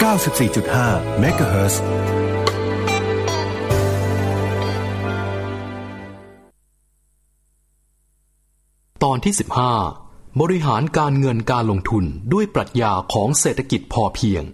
94.5 เมกะเฮิรตซ์ตอนที่15บริหารการเงินการลงทุนด้วยปรัชญาของเศรษฐกิจพอเพียง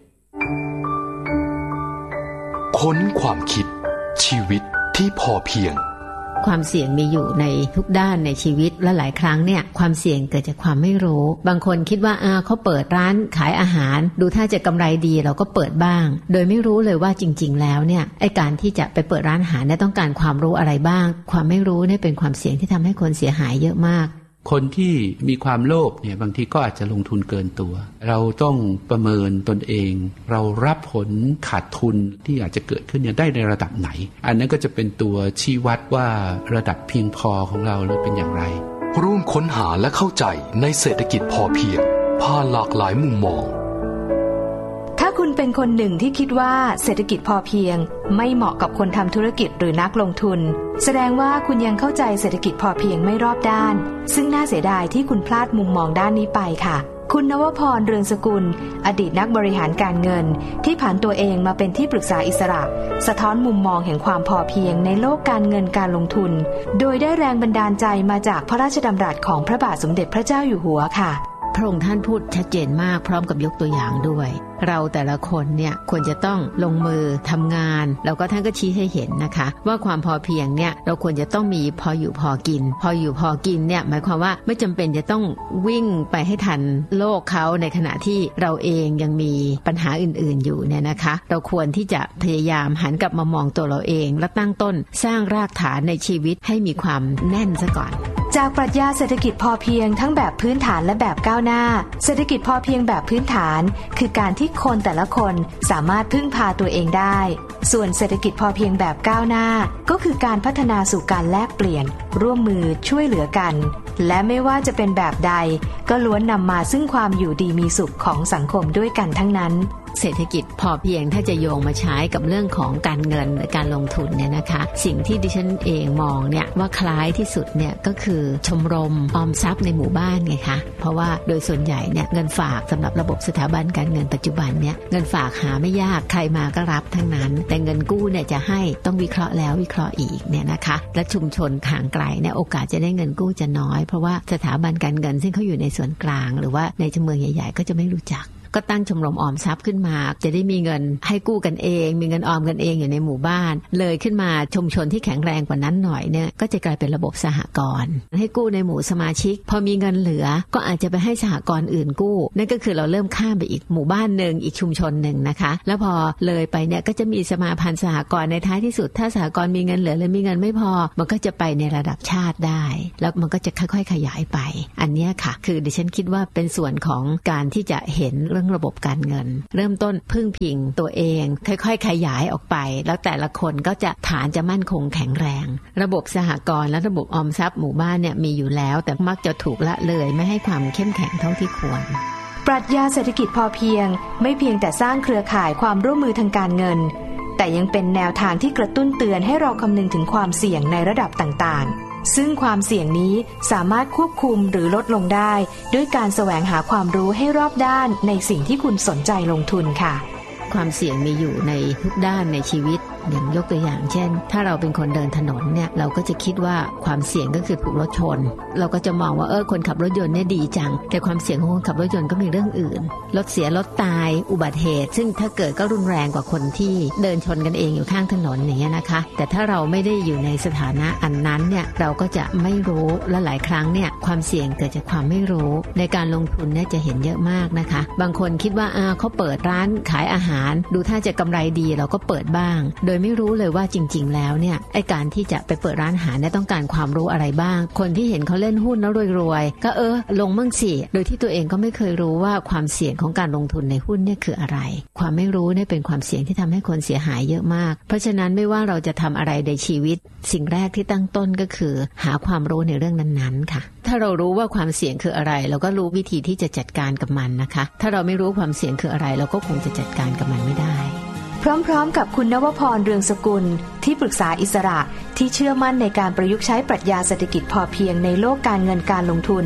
ค้นความคิดชีวิตที่พอเพียงความเสี่ยงมีอยู่ในทุกด้านในชีวิตและหลายครั้งเนี่ยความเสี่ยงเกิดจากความไม่รู้บางคนคิดว่าเขาเปิดร้านขายอาหารดูถ้าจะกำไรดีเราก็เปิดบ้างโดยไม่รู้เลยว่าจริงๆแล้วเนี่ยไอ้การที่จะไปเปิดร้านอาหารเนี่ยต้องการความรู้อะไรบ้างความไม่รู้เนี่ยเป็นความเสี่ยงที่ทำให้คนเสียหายเยอะมากคนที่มีความโลภเนี่ยบางทีก็อาจจะลงทุนเกินตัวเราต้องประเมินตนเองเรารับผลขาดทุนที่อาจจะเกิดขึ้นเนี่ยได้ในระดับไหนอันนั้นก็จะเป็นตัวชี้วัดว่าระดับเพียงพอของเราเป็นอย่างไรร่วมค้นหาและเข้าใจในเศรษฐกิจพอเพียงผ่านหลากหลายมุมมองถ้าคุณเป็นคนหนึ่งที่คิดว่าเศรษฐกิจพอเพียงไม่เหมาะกับคนทำธุรกิจหรือนักลงทุนแสดงว่าคุณยังเข้าใจเศรษฐกิจพอเพียงไม่รอบด้านซึ่งน่าเสียดายที่คุณพลาดมุมมองด้านนี้ไปค่ะคุณนวพร เรืองสกุลอดีตนักบริหารการเงินที่ผ่านตัวเองมาเป็นที่ปรึกษาอิสระสะท้อนมุมมองแห่งความพอเพียงในโลกการเงินการลงทุนโดยได้แรงบันดาลใจมาจากพระราชดำรัสของพระบาทสมเด็จพระเจ้าอยู่หัวค่ะพระองค์ท่านพูดชัดเจนมากพร้อมกับยกตัวอย่างด้วยเราแต่ละคนเนี่ยควรจะต้องลงมือทำงานแล้วก็ท่านก็ชี้ให้เห็นนะคะว่าความพอเพียงเนี่ยเราควรจะต้องมีพออยู่พอกินพออยู่พอกินเนี่ยหมายความว่าไม่จำเป็นจะต้องวิ่งไปให้ทันโลกเขาในขณะที่เราเองยังมีปัญหาอื่นๆอยู่เนี่ยนะคะเราควรที่จะพยายามหันกลับมามองตัวเราเองและตั้งต้นสร้างรากฐานในชีวิตให้มีความแน่นซะก่อนจากปรัชญาเศรษฐกิจพอเพียงทั้งแบบพื้นฐานและแบบก้าวหน้าเศรษฐกิจพอเพียงแบบพื้นฐานคือการที่คนแต่ละคนสามารถพึ่งพาตัวเองได้ส่วนเศรษฐกิจพอเพียงแบบก้าวหน้าก็คือการพัฒนาสู่การแลกเปลี่ยนร่วมมือช่วยเหลือกันและไม่ว่าจะเป็นแบบใดก็ล้วนนำมาซึ่งความอยู่ดีมีสุขของสังคมด้วยกันทั้งนั้นเศรษฐกิจพอเพียงถ้าจะโยงมาใช้กับเรื่องของการเงินหรือการลงทุนเนี่ยนะคะสิ่งที่ดิฉันเองมองเนี่ยว่าคล้ายที่สุดเนี่ยก็คือชมรมออมทรัพย์ในหมู่บ้านไงคะเพราะว่าโดยส่วนใหญ่เนี่ยเงินฝากสำหรับระบบสถาบันการเงินปัจจุบันเนี่ยเงินฝากหาไม่ยากใครมาก็รับทั้งนั้นแต่เงินกู้เนี่ยจะให้ต้องวิเคราะห์แล้ววิเคราะห์อีกเนี่ยนะคะและชุมชนห่างไกลเนี่ยโอกาสจะได้เงินกู้จะน้อยเพราะว่าสถาบันการเงินซึ่งเขาอยู่ในส่วนกลางหรือว่าในเมืองใหญ่ๆก็จะไม่รู้จักก็ตั้งชมรมออมทรัพย์ขึ้นมาจะได้มีเงินให้กู้กันเองมีเงินออมกันเองอยู่ในหมู่บ้านเลยขึ้นมาชุมชนที่แข็งแรงกว่านั้นหน่อยเนี่ยก็จะกลายเป็นระบบสหกรณ์ให้กู้ในหมู่สมาชิกพอมีเงินเหลือก็อาจจะไปให้สหกรณ์อื่นกู้นั่นก็คือเราเริ่มข้ามไปอีกหมู่บ้านนึงอีกชุมชนนึงนะคะแล้วพอเลยไปเนี่ยก็จะมีสมาพันธ์สหกรณ์ในท้ายที่สุดถ้าสหกรณ์มีเงินเหลือหรือมีเงินไม่พอมันก็จะไปในระดับชาติได้แล้วมันก็จะค่อยๆขยายไปอันนี้ค่ะคือดิฉันคิดว่าเป็นส่วนของการที่จะเห็นเรื่องระบบการเงินเริ่มต้นพึ่งพิงตัวเองค่อยๆขยายออกไปแล้วแต่ละคนก็จะฐานจะมั่นคงแข็งแรงระบบสหกรณ์และระบบออมทรัพย์หมู่บ้านเนี่ยมีอยู่แล้วแต่มักจะถูกละเลยไม่ให้ความเข้มแข็งเท่าที่ควรปรัชญาเศรษฐกิจพอเพียงไม่เพียงแต่สร้างเครือข่ายความร่วมมือทางการเงินแต่ยังเป็นแนวทางที่กระตุ้นเตือนให้เราคำนึงถึงความเสี่ยงในระดับต่างๆซึ่งความเสี่ยงนี้สามารถควบคุมหรือลดลงได้ด้วยการแสวงหาความรู้ให้รอบด้านในสิ่งที่คุณสนใจลงทุนค่ะความเสี่ยงมีอยู่ในทุกด้านในชีวิตอย่างยกตัวอย่างเช่นถ้าเราเป็นคนเดินถนนเนี่ยเราก็จะคิดว่าความเสี่ยงก็คือถูกรถชนเราก็จะมองว่าคนขับรถยนต์เนี่ยดีจังแต่ความเสี่ยงของคนขับรถยนต์ก็มีเรื่องอื่นรถเสียรถตายอุบัติเหตุซึ่งถ้าเกิดก็รุนแรงกว่าคนที่เดินชนกันเองอยู่ข้างถนนอย่างเงี้ยนะคะแต่ถ้าเราไม่ได้อยู่ในสถานะอันนั้นเนี่ยเราก็จะไม่รู้และหลายครั้งเนี่ยความเสี่ยงเกิดจากความไม่รู้ในการลงทุนเนี่ยจะเห็นเยอะมากนะคะบางคนคิดว่าเขาเปิดร้านขายอาหารดูถ้าจะกำไรดีเราก็เปิดบ้างโดยไม่รู้เลยว่าจริงๆแล้วเนี่ยไอ้การที่จะไปเปิดร้านอาหารเนี่ยต้องการความรู้อะไรบ้างคนที่เห็นเขาเล่นหุ้นแล้วรวยๆก็ลงมั่งสิโดยที่ตัวเองก็ไม่เคยรู้ว่าความเสี่ยงของการลงทุนในหุ้นเนี่ยคืออะไรความไม่รู้เนี่ยเป็นความเสี่ยงที่ทำให้คนเสียหายเยอะมากเพราะฉะนั้นไม่ว่าเราจะทำอะไรในชีวิตสิ่งแรกที่ตั้งต้นก็คือหาความรู้ในเรื่องนั้นๆค่ะถ้าเรารู้ว่าความเสี่ยงคืออะไรเราก็รู้วิธีที่จะจัดการกับมันนะคะถ้าเราไม่รู้ความเสี่ยงคืออะไรเราก็คงจะจัดการกับมันไม่ได้พร้อมๆกับคุณนวพร เรืองสกุลที่ปรึกษาอิสระที่เชื่อมั่นในการประยุกต์ใช้ปรัชญาเศรษฐกิจพอเพียงในโลกการเงินการลงทุน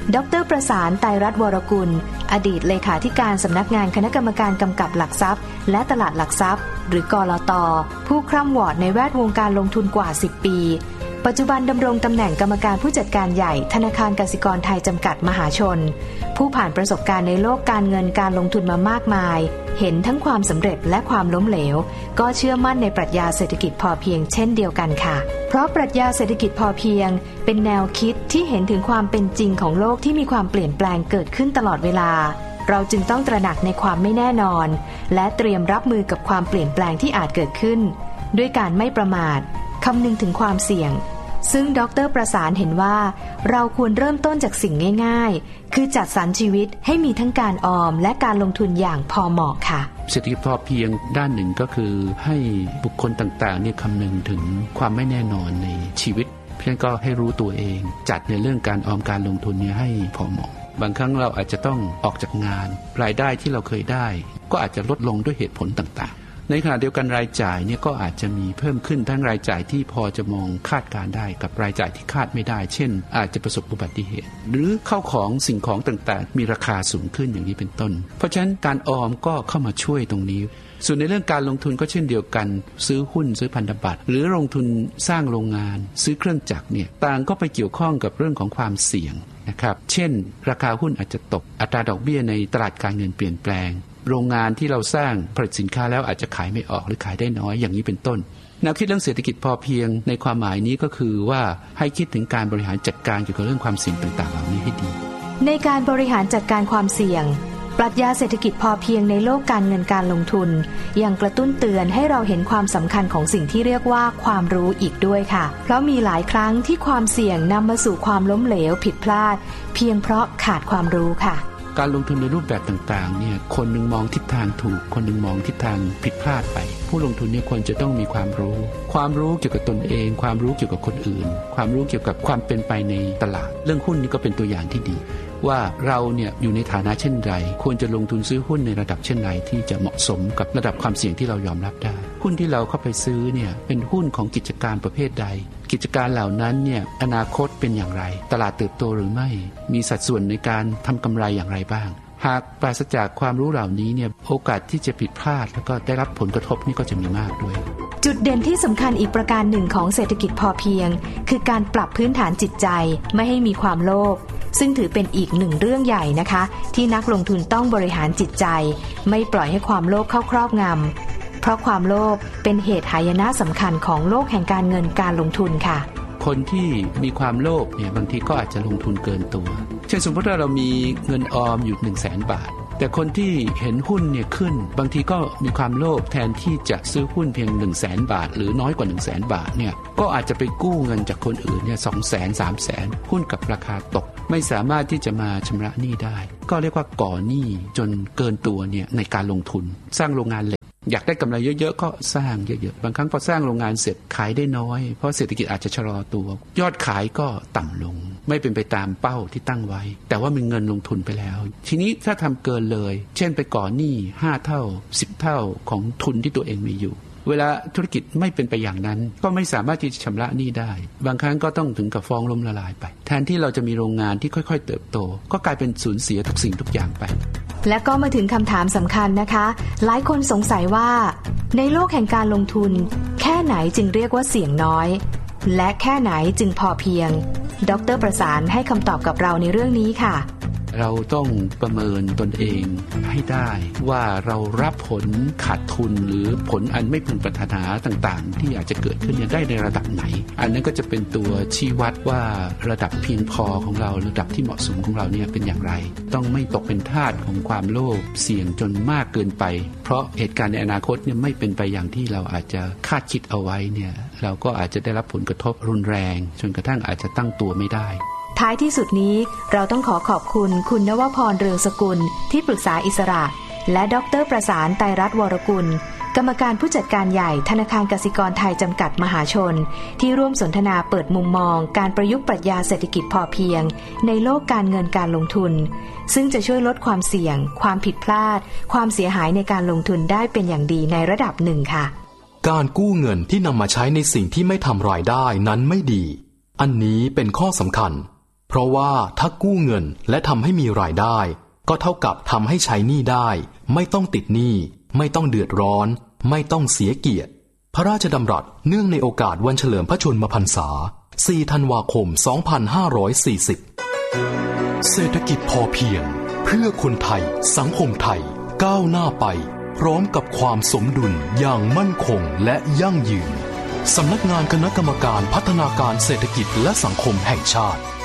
ดร.ประสานไตรรัตน์วรกุลอดีตเลขาธิการสำนักงานคณะกรรมการกำกับหลักทรัพย์และตลาดหลักทรัพย์หรือกลต.ผู้คร่ำวอดในแวดวงการลงทุนกว่า10ปีปัจจุบันดำรงตำแหน่งกรรมการผู้จัดการใหญ่ธนาคารกสิกรไทยจำกัดมหาชนผู้ผ่านประสบการณ์ในโลกการเงินการลงทุนมามากมายเห็นทั้งความสำเร็จและความล้มเหลวก็เชื่อมั่นในปรัชญาเศรษฐกิจพอเพียงเช่นเดียวกันค่ะเพราะปรัชญาเศรษฐกิจพอเพียงเป็นแนวคิดที่เห็นถึงความเป็นจริงของโลกที่มีความเปลี่ยนแปลงเกิดขึ้นตลอดเวลาเราจึงต้องตระหนักในความไม่แน่นอนและเตรียมรับมือกับความเปลี่ยนแปลงที่อาจเกิดขึ้นด้วยการไม่ประมาทคำนึงถึงความเสี่ยงซึ่งดร.ประสานเห็นว่าเราควรเริ่มต้นจากสิ่งง่ายๆคือจัดสรรชีวิตให้มีทั้งการออมและการลงทุนอย่างพอเหมาะค่ะเศรษฐกิจพอเพียงด้านหนึ่งก็คือให้บุคคลต่างๆเนี่ยคำนึงถึงความไม่แน่นอนในชีวิตเพราะฉะนั้นก็ให้รู้ตัวเองจัดในเรื่องการออมการลงทุนเนี่ยให้พอเหมาะบางครั้งเราอาจจะต้องออกจากงานรายได้ที่เราเคยได้ก็อาจจะลดลงด้วยเหตุผลต่างๆในขณะเดียวกันรายจ่ายเนี่ยก็อาจจะมีเพิ่มขึ้นทั้งรายจ่ายที่พอจะมองคาดการได้กับรายจ่ายที่คาดไม่ได้เช่นอาจจะประสบอุบัติเหตุหรือเข้าของสิ่งของต่างๆมีราคาสูงขึ้นอย่างนี้เป็นต้นเพราะฉะนั้นการออมก็เข้ามาช่วยตรงนี้ส่วนในเรื่องการลงทุนก็เช่นเดียวกันซื้อหุ้นซื้อพันธบัตรหรือลงทุนสร้างโรงงานซื้อเครื่องจักรเนี่ยต่างก็ไปเกี่ยวข้องกับเรื่องของความเสี่ยงนะครับเช่นราคาหุ้นอาจจะตกอัตราดอกเบี้ยในตลาดการเงินเปลี่ยนแปลงโรงงานที่เราสร้างผลิตสินค้าแล้วอาจจะขายไม่ออกหรือขายได้น้อยอย่างนี้เป็นต้นแนวคิดเรื่องเศรษฐกิจพอเพียงในความหมายนี้ก็คือว่าให้คิดถึงการบริหารจัดการเกี่ยวกับเรื่องความเสี่ยงต่างๆเหล่านี้ให้ดีในการบริหารจัดการความเสี่ยงปรัชญาเศรษฐกิจพอเพียงในโลกการเงินการลงทุนยังกระตุ้นเตือนให้เราเห็นความสำคัญของสิ่งที่เรียกว่าความรู้อีกด้วยค่ะเพราะมีหลายครั้งที่ความเสี่ยงนำมาสู่ความล้มเหลวผิดพลาดเพียงเพราะขาดความรู้ค่ะการลงทุนในรูปแบบต่างๆเนี่ยคนหนึ่งมองทิศทางถูกคนหนึ่งมองทิศทางผิดพลาดไปผู้ลงทุนเนี่ยควรจะต้องมีความรู้เกี่ยวกับตนเองความรู้เกี่ยวกับคนอื่นความรู้เกี่ยวกับความเป็นไปในตลาดเรื่องหุ้นนี่ก็เป็นตัวอย่างที่ดีว่าเราเนี่ยอยู่ในฐานะเช่นไรควรจะลงทุนซื้อหุ้นในระดับเช่นไรที่จะเหมาะสมกับระดับความเสี่ยงที่เรายอมรับได้หุ้นที่เราเข้าไปซื้อเนี่ยเป็นหุ้นของกิจการประเภทใดกิจการเหล่านั้นเนี่ยอนาคตเป็นอย่างไรตลาดเติบโตหรือไม่มีสัดส่วนในการทำกำไรอย่างไรบ้างหากปราศจากความรู้เหล่านี้เนี่ยโอกาสที่จะผิดพลาดแล้วก็ได้รับผลกระทบนี่ก็จะมีมากด้วยจุดเด่นที่สำคัญอีกประการหนึ่งของเศรษฐกิจพอเพียงคือการปรับพื้นฐานจิตใจไม่ให้มีความโลภซึ่งถือเป็นอีกหนึ่งเรื่องใหญ่นะคะที่นักลงทุนต้องบริหารจิตใจไม่ปล่อยให้ความโลภเข้าครอบงำเพราะความโลภเป็นเหตุหายนะสำคัญของโลกแห่งการเงินการลงทุนค่ะคนที่มีความโลภเนี่ยบางทีก็อาจจะลงทุนเกินตัวเช่นสมมติว่าเรามีเงินออมอยู่ 100,000 บาทแต่คนที่เห็นหุ้นเนี่ยขึ้นบางทีก็มีความโลภแทนที่จะซื้อหุ้นเพียง 100,000 บาทหรือน้อยกว่า 100,000 บาทเนี่ยก็อาจจะไปกู้เงินจากคนอื่นเนี่ย 200,000 300,000 หุ้นกับราคาตกไม่สามารถที่จะมาชำระหนี้ได้ก็เรียกว่าก่อหนี้จนเกินตัวเนี่ยในการลงทุนสร้างโรงงานเหล็กอยากได้กำไรเยอะๆก็สร้างเยอะๆบางครั้งพอสร้างโรงงานเสร็จขายได้น้อยเพราะเศรษฐกิจอาจจะชะลอตัวยอดขายก็ต่ำลงไม่เป็นไปตามเป้าที่ตั้งไว้แต่ว่ามีเงินลงทุนไปแล้วทีนี้ถ้าทำเกินเลยเช่นไปก่อหนี้5เท่า10เท่าของทุนที่ตัวเองมีอยู่เวลาธุรกิจไม่เป็นไปอย่างนั้นก็ไม่สามารถที่จะชำระหนี้ได้บางครั้งก็ต้องถึงกับฟ้องล้มละลายไปแทนที่เราจะมีโรงงานที่ค่อยๆเติบโตก็กลายเป็นสูญเสียทุกสิ่งทุกอย่างไปและก็มาถึงคำถามสำคัญนะคะหลายคนสงสัยว่าในโลกแห่งการลงทุนแค่ไหนจึงเรียกว่าเสี่ยงน้อยและแค่ไหนจึงพอเพียงดร.ประสานให้คำตอบกับเราในเรื่องนี้ค่ะเราต้องประเมินตนเองให้ได้ว่าเรารับผลขาดทุนหรือผลอันไม่พึงปรารถนาต่างๆที่อาจจะเกิดขึ้นได้ในระดับไหนอันนั้นก็จะเป็นตัวชี้วัดว่าระดับเพียงพอของเราระดับที่เหมาะสมของเราเนี่ยเป็นอย่างไรต้องไม่ตกเป็นทาสของความโลภเสี่ยงจนมากเกินไปเพราะเหตุการณ์ในอนาคตเนี่ยไม่เป็นไปอย่างที่เราอาจจะคาดคิดเอาไว้เนี่ยเราก็อาจจะได้รับผลกระทบรุนแรงจนกระทั่งอาจจะตั้งตัวไม่ได้ท้ายที่สุดนี้เราต้องขอบคุณคุณนวพรเรืองสกุลที่ปรึกษาอิสระและดร.ประสานไตรรัตน์วรกุลกรรมการผู้จัดการใหญ่ธนาคารกสิกรไทยจำกัดมหาชนที่ร่วมสนทนาเปิดมุมมองการประยุกต์ปรัชญาเศรษฐกิจพอเพียงในโลกการเงินการลงทุนซึ่งจะช่วยลดความเสี่ยงความผิดพลาดความเสียหายในการลงทุนได้เป็นอย่างดีในระดับหนึ่งค่ะการกู้เงินที่นำมาใช้ในสิ่งที่ไม่ทำรายได้นั้นไม่ดีอันนี้เป็นข้อสำคัญเพราะว่าถ้ากู้เงินและทำให้มีรายได้ก็เท่ากับทำให้ใช้หนี้ได้ไม่ต้องติดหนี้ไม่ต้องเดือดร้อนไม่ต้องเสียเกียรติพระราชดำรัสเนื่องในโอกาสวันเฉลิมพระชนมพรรษา 4 ธันวาคม 2540 เศรษฐกิจพอเพียงเพื่อคนไทยสังคมไทยก้าวหน้าไปพร้อมกับความสมดุลอย่างมั่นคงและยั่งยืนสำนักงานคณะกรรมการพัฒนาการเศรษฐกิจและสังคมแห่งชาติ